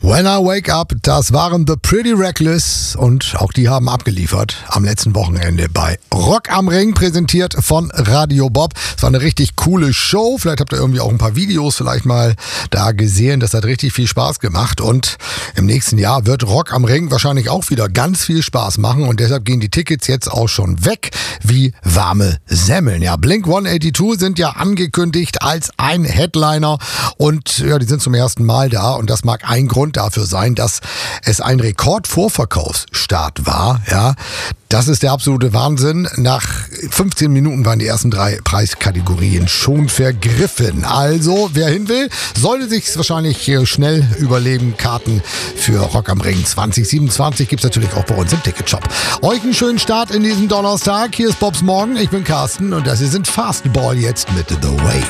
When I Wake Up, das waren The Pretty Reckless und auch die haben abgeliefert am letzten Wochenende bei Rock am Ring, präsentiert von Radio Bob. Es war eine richtig coole Show, vielleicht habt ihr irgendwie auch ein paar Videos vielleicht mal da gesehen, das hat richtig viel Spaß gemacht und im nächsten Jahr wird Rock am Ring wahrscheinlich auch wieder ganz viel Spaß machen und deshalb gehen die Tickets jetzt auch schon weg wie warme Semmeln. Ja, Blink-182 sind ja angekündigt als ein Headliner und ja, die sind zum ersten Mal da und das mag ein Grund dafür sein, dass es ein Rekordvorverkaufsstart war. Ja, das ist der absolute Wahnsinn. Nach 15 Minuten waren die ersten 3 Preiskategorien schon vergriffen. Also, wer hin will, sollte sich wahrscheinlich schnell überleben. Karten für Rock am Ring 2027 gibt es natürlich auch bei uns im Ticketshop. Euch einen schönen Start in diesem Donnerstag. Hier ist Bobs Morgen. Ich bin Carsten und das hier sind Fastball jetzt mit The Wave.